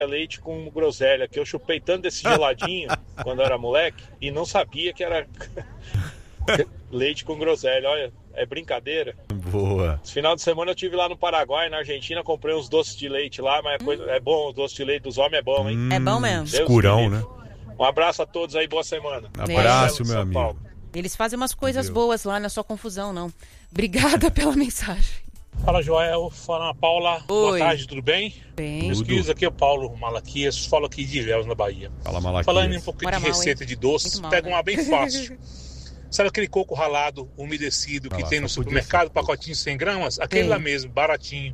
leite com groselha, que eu chupei tanto desse geladinho quando eu era moleque e não sabia que era leite com groselha. Olha, é brincadeira. Boa. Esse final de semana eu estive lá no Paraguai, na Argentina, comprei uns doces de leite lá, mas é bom, o doce de leite dos homens é bom, hein? É bom mesmo. Escurão, né? Um abraço a todos aí, boa semana. Abraço, meu amigo. Paulo. Eles fazem umas coisas boas lá, não é só confusão, não. Obrigada pela mensagem. Fala, Joel. Fala, Paula. Oi. Boa tarde, tudo bem? Bem. Meus queridos, aqui é o Paulo Malaquias. Falo aqui de Ilhéus, na Bahia. Fala, Malaquias. Falando um pouquinho de receita de doces, pega uma bem fácil. Sabe aquele coco ralado, umedecido, que tem no supermercado, pacotinho de 100 gramas? Aquele lá mesmo, baratinho.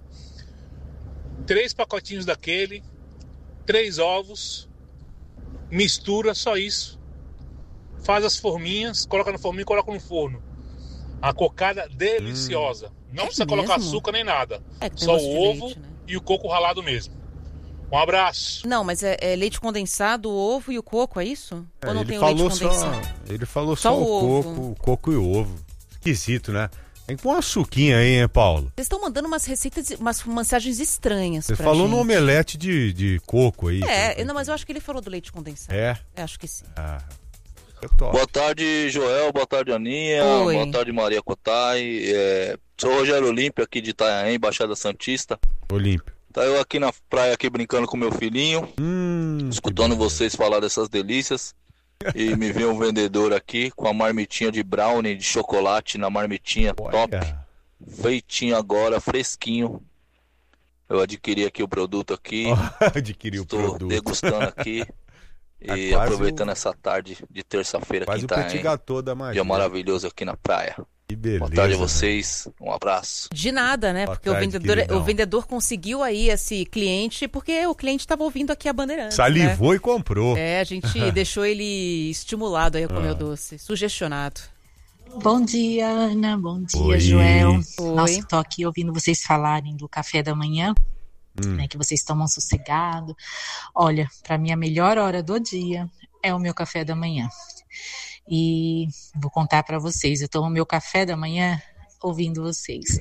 3 pacotinhos daquele, 3 ovos, mistura, só isso. Faz as forminhas, coloca na forminha e coloca no forno. A cocada deliciosa. Não precisa colocar açúcar nem nada. Só o ovo leite, né? E o coco ralado mesmo. Um abraço. Não, mas é leite condensado, o ovo e o coco, é isso? Ou não tem o falou leite condensado? Ele falou só o coco e o ovo. Esquisito, né? Tem que pôr uma suquinha aí, hein, Paulo? Vocês estão mandando umas receitas, umas mensagens estranhas. Você falou gente. No omelete de coco aí. Não, mas eu acho que ele falou do leite condensado. Eu acho que sim. Boa tarde, Joel. Boa tarde, Aninha. Oi. Boa tarde, Maria Cotai. Sou o Rogério Olímpio, aqui de Itanhaém, Baixada Santista. Olímpio. Tá eu aqui na praia, aqui brincando com meu filhinho, escutando vocês falar dessas delícias. E me veio um vendedor aqui com a marmitinha de brownie, de chocolate na marmitinha. Olha. Top. Feitinho agora, fresquinho. Eu adquiri aqui o produto aqui. Adquiri o produto. Estou degustando aqui. E aproveitando essa tarde de terça-feira aqui em Itanhaém. Dia maravilhoso aqui na praia. Que beleza. Boa tarde a vocês, um abraço. De nada, né? Porque o vendedor conseguiu aí esse cliente, porque o cliente estava ouvindo aqui a Bandeirantes. Salivou, né? E comprou. A gente deixou ele estimulado aí a comer o doce, sugestionado. Bom dia, Ana, bom dia, Joel. Nossa, tô aqui ouvindo vocês falarem do café da manhã, né, que vocês tomam sossegado. Olha, para mim a melhor hora do dia é o meu café da manhã. E vou contar para vocês, eu tomo meu café da manhã ouvindo vocês.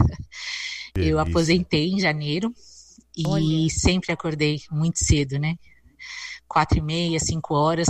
Eu aposentei em janeiro e sempre acordei muito cedo, né? 4h30, 5 horas.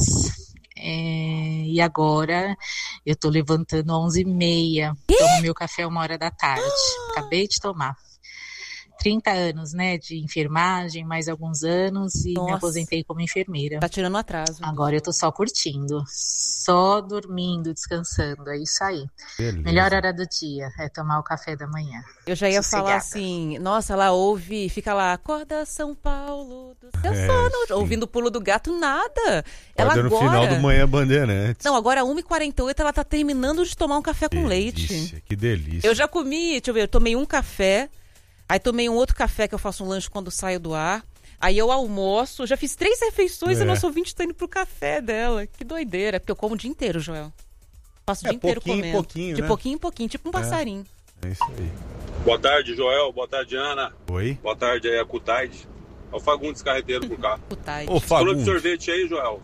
E agora eu tô levantando 11h30. Tomo meu café 1h da tarde. Acabei de tomar. 30 anos, né, de enfermagem, mais alguns anos, e me aposentei como enfermeira. Tá tirando atraso. Agora eu tô só curtindo, só dormindo, descansando, é isso aí. Beleza. Melhor hora do dia é tomar o café da manhã. Eu já ia falar assim, nossa, ela ouve, fica lá, acorda São Paulo do seu sono, ouvindo o pulo do gato, nada. Ela agora... no final do Manhã Bandeirantes. Não, agora 1h48 ela tá terminando de tomar um café com leite. Que delícia. Eu já comi, deixa eu ver, eu tomei um café. Aí tomei um outro café que eu faço um lanche quando saio do ar. Aí eu almoço, já fiz 3 refeições e nosso ouvinte tá indo pro café dela. Que doideira, porque eu como o dia inteiro, Joel. Passo o dia inteiro comendo. Pouquinho, de né? pouquinho em pouquinho, tipo um passarinho. É isso aí. Boa tarde, Joel. Boa tarde, Ana. Oi. Boa tarde aí, a Cutaide. É o Fagundes Carreteiro por cá. Cutaide. Ô, Falou de sorvete aí, Joel.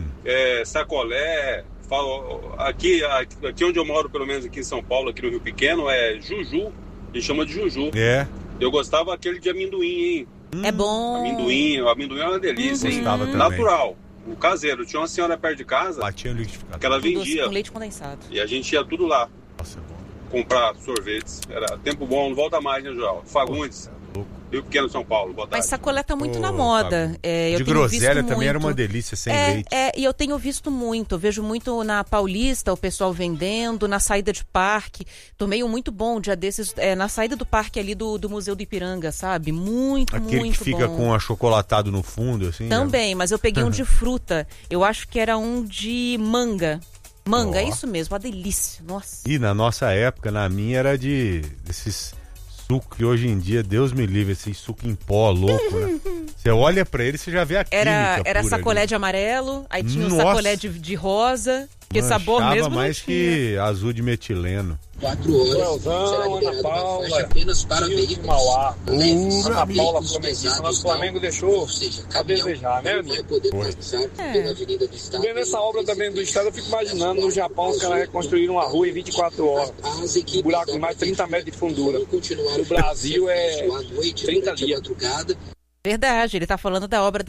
Sacolé. Aqui onde eu moro, pelo menos aqui em São Paulo, aqui no Rio Pequeno, é Juju. A gente chama de Juju. Eu gostava aquele de amendoim, hein? É bom. Amendoim é uma delícia, hein? Gostava também. Natural. O caseiro. Tinha uma senhora perto de casa. Batia no liquidificador. Que ela vendia. Com leite condensado. E a gente ia tudo lá. Nossa, é bom. Comprar sorvetes. Era tempo bom, não volta mais, né, Joel? Fagundes. Rio Pequeno, São Paulo. Boa tarde. Mas sacolé tá muito na moda. De groselha também era uma delícia, sem leite. E eu tenho visto muito. Eu vejo muito na Paulista o pessoal vendendo, na saída de parque. Tomei um muito bom um dia desses, na saída do parque ali do Museu do Ipiranga, sabe? Muito, muito bom. Aquele que fica com achocolatado no fundo, assim? Também, mas eu peguei um de fruta. Eu acho que era um de manga. É isso mesmo, uma delícia. Nossa. E na nossa época, na minha, era desses suco que hoje em dia, Deus me livre, esse suco em pó louco, né? Você olha pra ele, você já vê a química Era sacolé ali. de amarelo, aí tinha o sacolé de rosa, que sabor mesmo mais não que azul de metileno. 4 horas. Ana Paula, apenas para veículos Mauá. leves. Ana Paula, Flamenguista, nosso Flamengo deixou a desejar, né? Vai poder passar pela Avenida do Estado. Vendo essa obra também do Estado, eu fico imaginando no Japão os caras reconstruíram uma rua em 24 horas. Um buraco de mais de 30 metros de fundura. No Brasil é 30 dias. Verdade, ele tá falando da obra